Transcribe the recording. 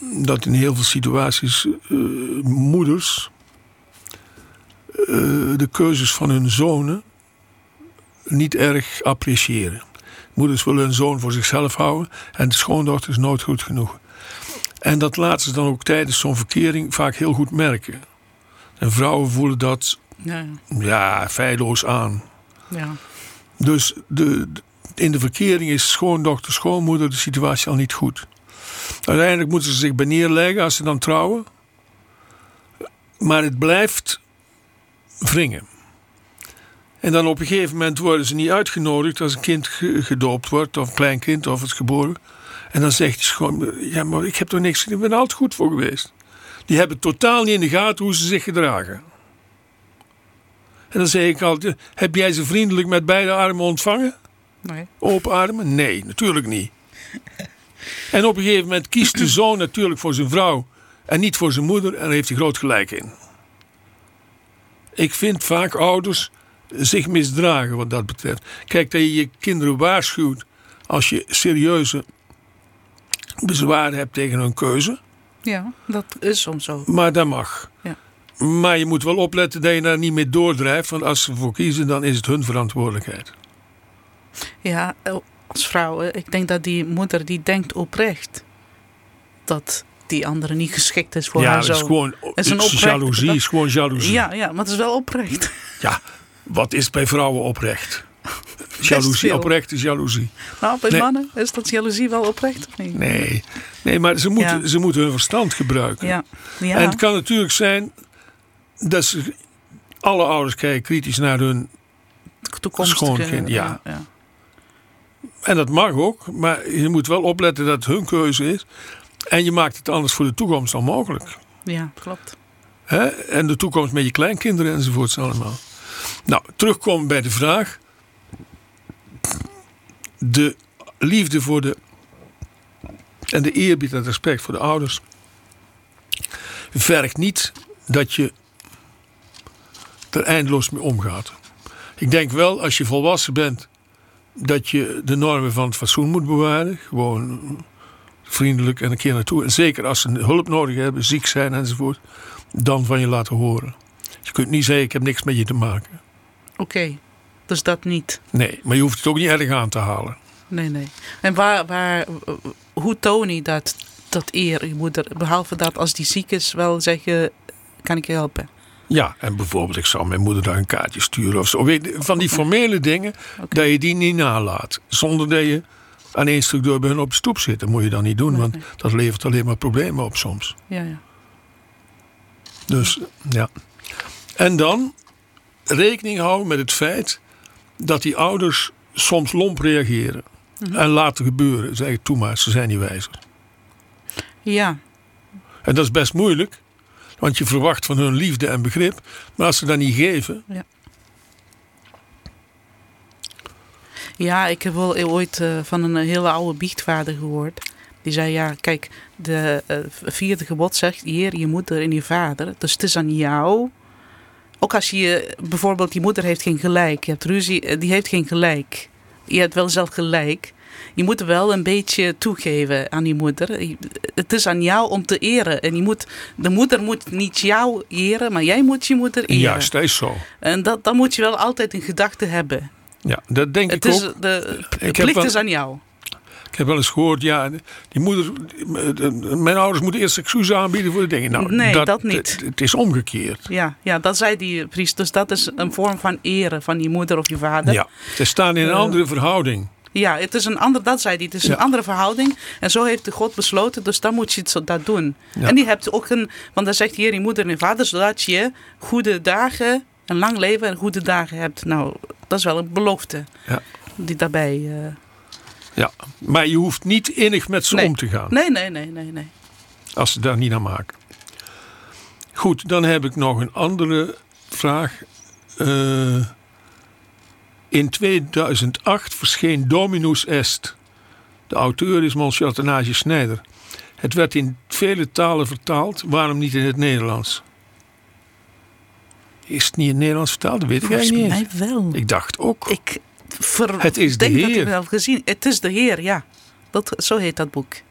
dat in heel veel situaties moeders de keuzes van hun zonen niet erg appreciëren. Moeders willen hun zoon voor zichzelf houden en de schoondochter is nooit goed genoeg. En dat laten ze dan ook tijdens zo'n verkering vaak heel goed merken. En vrouwen voelen dat feilloos aan. Ja. Dus in de verkering is schoondochter, schoonmoeder de situatie al niet goed. Uiteindelijk moeten ze zich bij neerleggen als ze dan trouwen. Maar het blijft wringen. En dan op een gegeven moment worden ze niet uitgenodigd als een kind gedoopt wordt, of een klein kind, of het geboren. En dan zegt die schoonmoeder, ja, maar ik heb toch niks gedaan, ik ben er altijd goed voor geweest. Die hebben totaal niet in de gaten hoe ze zich gedragen. En dan zeg ik altijd, heb jij ze vriendelijk met beide armen ontvangen? Nee. Open armen? Nee, natuurlijk niet. En op een gegeven moment kiest de zoon natuurlijk voor zijn vrouw en niet voor zijn moeder en daar heeft hij groot gelijk in. Ik vind vaak ouders zich misdragen wat dat betreft. Kijk, dat je je kinderen waarschuwt als je serieuze bezwaren hebt tegen hun keuze. Ja, dat is soms zo. Maar dat mag. Ja. Maar je moet wel opletten dat je daar niet mee doordrijft, want als ze ervoor kiezen, dan is het hun verantwoordelijkheid. Ja, als vrouw, ik denk dat die moeder die denkt oprecht dat die andere niet geschikt is voor haar zoon. Ja, dat is gewoon jaloezie. Is gewoon jaloezie. Ja, maar het is wel oprecht. Ja, wat is bij vrouwen oprecht? Jaloezie, oprecht is jaloezie. Nou, bij mannen is dat jaloezie wel oprecht of niet? Nee, maar ze moeten hun verstand gebruiken. Ja. En het kan natuurlijk zijn dat alle ouders kijken kritisch naar hun schoonkind. Ja. En dat mag ook, maar je moet wel opletten dat het hun keuze is. En je maakt het anders voor de toekomst onmogelijk. Ja, klopt. En de toekomst met je kleinkinderen enzovoorts allemaal. Nou, terugkomen bij de vraag. De liefde voor en de eerbied en het respect voor de ouders vergt niet dat je er eindeloos mee omgaat. Ik denk wel, als je volwassen bent, dat je de normen van het fatsoen moet bewaren. Gewoon vriendelijk en een keer naartoe. En zeker als ze hulp nodig hebben, ziek zijn enzovoort, dan van je laten horen. Je kunt niet zeggen, ik heb niks met je te maken. Oké, dus dat niet. Nee, maar je hoeft het ook niet erg aan te halen. Nee. En hoe toon je dat eer je moeder? Behalve dat als die ziek is, wel zeggen, kan ik je helpen? Ja, en bijvoorbeeld ik zou mijn moeder daar een kaartje sturen of zo. Van die formele dingen, dat je die niet nalaat. Zonder dat je aan één stuk door bij hen op de stoep zit. Dat moet je dan niet doen, want dat levert alleen maar problemen op soms. Ja. Dus, ja. En dan rekening houden met het feit dat die ouders soms lomp reageren. En laten gebeuren. Zeggen, toe maar, ze zijn niet wijzer. Ja. En dat is best moeilijk. Want je verwacht van hun liefde en begrip. Maar als ze dat niet geven. Ja, ik heb wel ooit van een hele oude biechtvader gehoord. Die zei, ja, kijk, de 4e gebod zegt, eer je moeder en je vader. Dus het is aan jou. Ook als je, bijvoorbeeld, je moeder heeft geen gelijk. Je hebt ruzie, die heeft geen gelijk. Je hebt wel zelf gelijk. Je moet wel een beetje toegeven aan die moeder. Het is aan jou om te eren. En de moeder moet niet jou eren, maar jij moet je moeder eren. Juist, dat is zo. En dat moet je wel altijd in gedachten hebben. Ja, dat denk ik ook. De plicht is aan jou. Ik heb wel eens gehoord, ja, die moeder, mijn ouders moeten eerst excuses aanbieden voor de dingen. Nou, nee, dat niet. Het is omgekeerd. Ja, dat zei die priester. Dus dat is een vorm van eren van je moeder of je vader. Ja, ze staan in een andere verhouding. Ja, het is een andere, dat zei hij. Het is een andere verhouding. En zo heeft de God besloten, dus dan moet je dat doen. Ja. En die hebt ook want dan zegt hier je moeder en je vader, zodat je goede dagen, een lang leven en goede dagen hebt. Nou, dat is wel een belofte. Ja. Die daarbij... Ja, maar je hoeft niet innig met ze om te gaan. Nee. Als ze daar niet aan maken. Goed, dan heb ik nog een andere vraag. In 2008 verscheen Dominus Est. De auteur is Monsieur Athanasius Schneider. Het werd in vele talen vertaald. Waarom niet in het Nederlands? Is het niet in het Nederlands vertaald? Dat weet ik eigenlijk niet. Volgens mij wel. Ik dacht ook. Het is de Heer. Dat ik wel gezien. Het is de Heer, ja. Zo heet dat boek.